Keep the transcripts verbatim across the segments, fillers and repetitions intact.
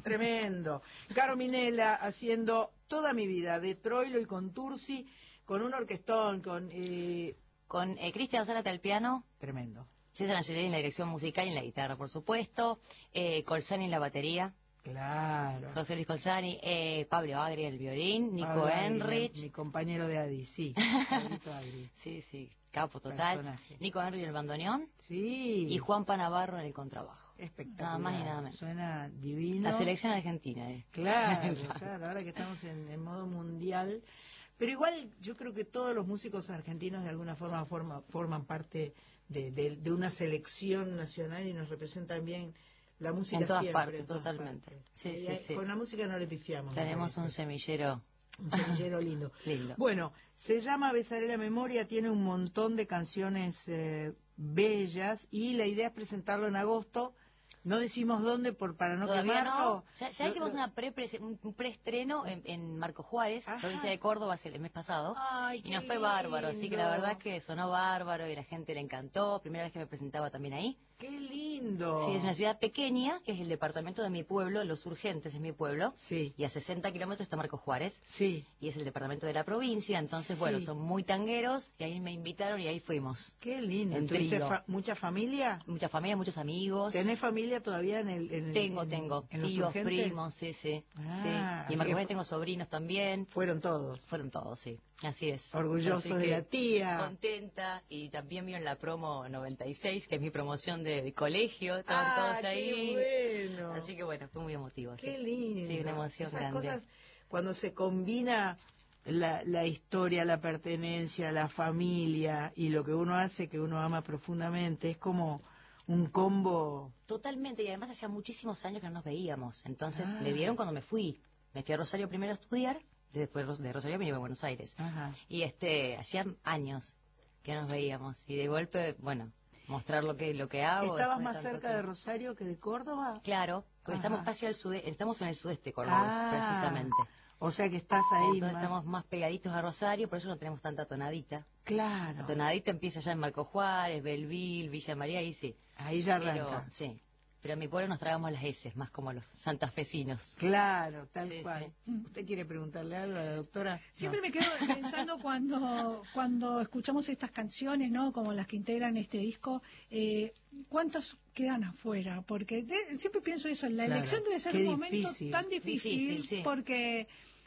Tremendo. Caro Minella haciendo Toda mi vida, de Troilo y Contursi, con un orquestón, con... Eh... Con eh, Cristian Zárate al piano. Tremendo. César Angelelli en la dirección musical y en la guitarra, por supuesto. Eh, Colzani en la batería. Claro. José Luis Colzani. Eh, Pablo Agri en el violín. Nico Pablo Enrich. Agri, mi compañero de Adi, sí. Agri. Sí, sí. Capo total. Personaje. Nico Enrich en el bandoneón. Sí. Y Juan Panavarro en el contrabajo. Espectacular. Nada más y nada menos. Suena divino. La selección argentina. Eh. Claro, claro. Ahora que estamos en, en modo mundial. Pero igual yo creo que todos los músicos argentinos de alguna forma forma, forman parte de, de, de una selección nacional y nos representan bien la música en todas siempre. partes, en todas totalmente. Partes. Sí, y sí, hay, sí. Con la música no le pifiamos. Tenemos un semillero. Un semillero lindo. lindo. Bueno, se llama Besaré la Memoria, tiene un montón de canciones eh, bellas y la idea es presentarlo en agosto. No decimos dónde por para no Todavía quemarlo. No. Ya, ya lo, hicimos lo... una pre, pre un preestreno en, en Marco Juárez, Ajá. provincia de Córdoba, el mes pasado. Ay, y nos fue bárbaro, así que la verdad es que sonó bárbaro y la gente le encantó. Primera vez que me presentaba también ahí. ¡Qué lindo! Sí, es una ciudad pequeña, que es el departamento de mi pueblo, Los Urgentes es mi pueblo. Sí. Y a sesenta kilómetros está Marco Juárez. Sí. Y es el departamento de la provincia, entonces, sí. bueno, son muy tangueros, y ahí me invitaron y ahí fuimos. ¡Qué lindo! En ¿Tuviste fa mucha familia? Mucha familia, muchos amigos. ¿Tenés familia todavía en el...? En el tengo, en, tengo. En tíos, los primos, sí, sí. Ah, sí. Y en Marco Juárez tengo sobrinos también. Fueron todos. Fueron todos, sí. Así es. Orgulloso de la tía. Contenta. Y también vieron la promo noventa y seis, que es mi promoción de, de colegio. Estaban ah, todos ahí. Qué bueno. Así que bueno, fue muy emotivo. Qué sí. lindo. Sí, una emoción Esas grande. Cosas, cuando se combina la, la historia, la pertenencia, la familia y lo que uno hace, que uno ama profundamente, es como un combo. Totalmente, y además hacía muchísimos años que no nos veíamos. Entonces ah. me vieron cuando me fui. Me fui a Rosario primero a estudiar, después de Rosario me iba a Buenos Aires. Ajá. Y este, hacía años que nos veíamos. Y de golpe, bueno, mostrar lo que lo que hago. ¿Estabas más de cerca tiempo. de Rosario que de Córdoba? Claro, porque Ajá. estamos casi al sudeste, estamos en el sudeste cordobés, ah, precisamente. O sea que estás ahí. Entonces más... estamos más pegaditos a Rosario, por eso no tenemos tanta tonadita. Claro. La tonadita empieza ya en Marco Juárez, Belville, Villa María, ahí sí. Ahí ya arranca. Pero, sí. Pero en mi pueblo nos tragamos las S, más como los santafesinos. Claro, tal sí, cual. Sí. ¿Usted quiere preguntarle algo a la doctora? Siempre no. me quedo pensando cuando cuando escuchamos estas canciones, ¿no? Como las que integran este disco, eh, ¿cuántas quedan afuera? Porque de, siempre pienso eso, la claro. elección debe ser Qué un momento difícil. tan difícil, difícil sí. porque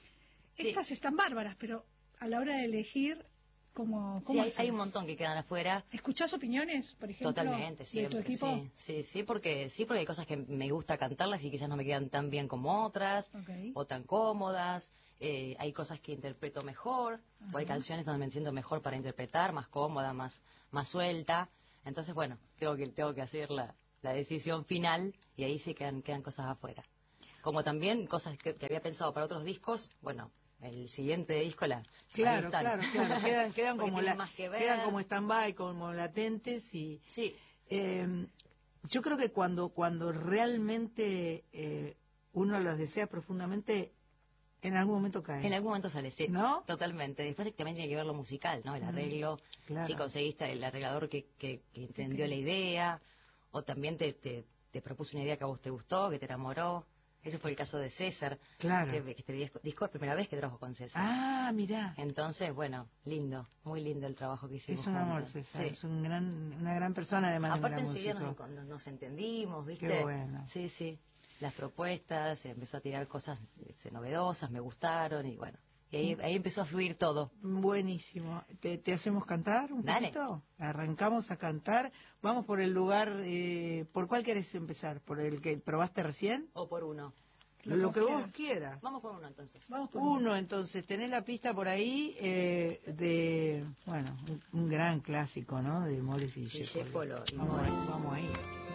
sí. estas están bárbaras, pero a la hora de elegir... ¿Cómo, sí, cómo hay, hay un montón que quedan afuera. ¿Escuchás opiniones, por ejemplo, Totalmente, siempre, de tu equipo? Sí, sí, sí, porque, sí, porque hay cosas que me gusta cantarlas y quizás no me quedan tan bien como otras, okay. o tan cómodas. Eh, hay cosas que interpreto mejor, uh-huh. o hay canciones donde me siento mejor para interpretar, más cómoda, más, más suelta. Entonces, bueno, tengo que, tengo que hacer la, la decisión final y ahí sí quedan, quedan cosas afuera. Como también cosas que, que había pensado para otros discos, bueno... El siguiente disco la claro claro claro quedan quedan como la más que ver. quedan como stand-by, como latentes y sí eh, yo creo que cuando cuando realmente eh, uno los desea profundamente en algún momento cae. En algún momento sale, sí. ¿No? Totalmente. Después también tiene que ver lo musical, ¿no? El arreglo. Mm, claro. Si conseguiste el arreglador que, que, que entendió okay. la idea, o también te, te, te propuso una idea que a vos te gustó, que te enamoró. Ese fue el caso de César. Claro. Que, que este disco, disco es la primera vez que trabajo con César. Ah, mirá. Entonces, bueno, lindo, muy lindo el trabajo que hicimos. Es un juntos. amor, César. Sí. Es un gran, una gran persona, además Aparte, de un gran enseguida músico. nos, nos entendimos, ¿viste? Qué bueno. Sí, sí. Las propuestas, empezó a tirar cosas eh, novedosas, me gustaron y bueno. Y ahí, ahí empezó a fluir todo. Buenísimo. ¿Te, te hacemos cantar un Dale. poquito? Arrancamos a cantar. Vamos por el lugar... Eh, ¿Por cuál querés empezar? ¿Por el que probaste recién? O por uno. Lo, Lo que quieras. vos quieras. Vamos por uno entonces. Vamos por uno, uno, entonces. Tenés la pista por ahí eh, de... Bueno, un, un gran clásico, ¿no? De Moles y Discépolo. Discépolo y Vamos Moles. ahí, vamos ahí.